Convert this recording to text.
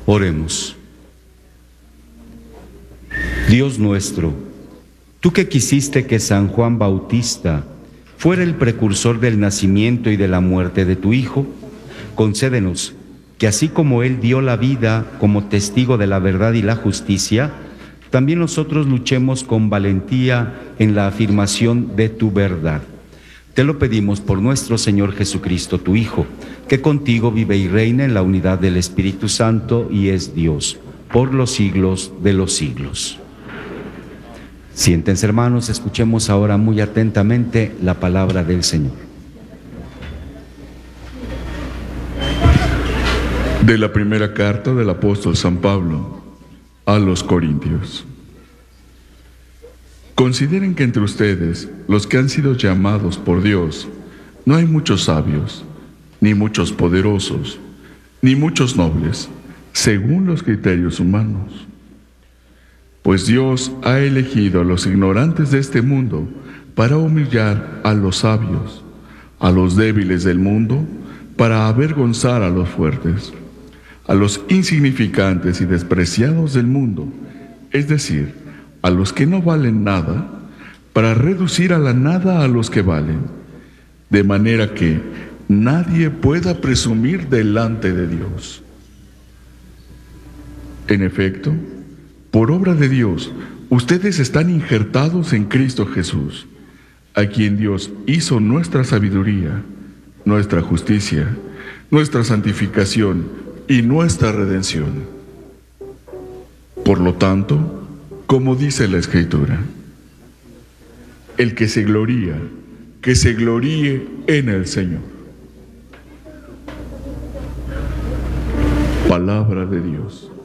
Oremos. Dios nuestro, tú que quisiste que San Juan Bautista fuera el precursor del nacimiento y de la muerte de tu Hijo, concédenos que así como Él dio la vida como testigo de la verdad y la justicia, también nosotros luchemos con valentía en la afirmación de tu verdad. Te lo pedimos por nuestro Señor Jesucristo, tu Hijo, que contigo vive y reina en la unidad del Espíritu Santo y es Dios, por los siglos de los siglos. Siéntense, hermanos, escuchemos ahora muy atentamente la palabra del Señor. De la primera carta del apóstol San Pablo a los Corintios. Consideren que entre ustedes, los que han sido llamados por Dios, no hay muchos sabios, ni muchos poderosos, ni muchos nobles, según los criterios humanos. Pues Dios ha elegido a los ignorantes de este mundo para humillar a los sabios, a los débiles del mundo para avergonzar a los fuertes, a los insignificantes y despreciados del mundo, es decir, a los que no valen nada, para reducir a la nada a los que valen, de manera que nadie pueda presumir delante de Dios. En efecto, por obra de Dios, ustedes están injertados en Cristo Jesús, a quien Dios hizo nuestra sabiduría, nuestra justicia, nuestra santificación y nuestra redención. Por lo tanto, como dice la Escritura, el que se gloríe en el Señor. Palabra de Dios.